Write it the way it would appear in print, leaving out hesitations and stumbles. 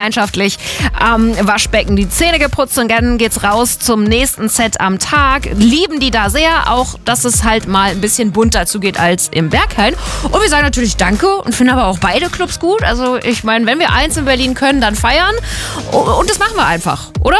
gemeinschaftlich am Waschbecken die Zähne geputzt und dann geht's raus zum nächsten Set am Tag. Lieben die da sehr, auch dass es halt mal ein bisschen bunter zugeht als im Berghain. Und wir sagen natürlich Danke und finden aber auch beide Clubs gut. Also ich meine, wenn wir eins in Berlin können, dann feiern. Und das machen wir einfach, oder?